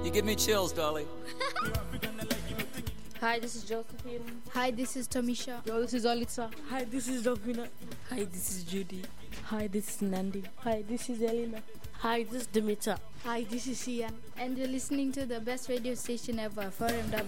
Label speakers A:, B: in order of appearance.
A: You give me chills, Dolly.
B: Hi, this is Josephine.
C: Hi, this is Tamisha.
B: Yo, this is Olitsa.
D: Hi, this is Dovina.
E: Hi, this is Judy.
D: Hi, this is Nandi.
F: Hi, this is Elena.
G: Hi, this is Dimitra.
H: Hi, this is Ian.
C: And you're listening to the best radio station ever, 4MW.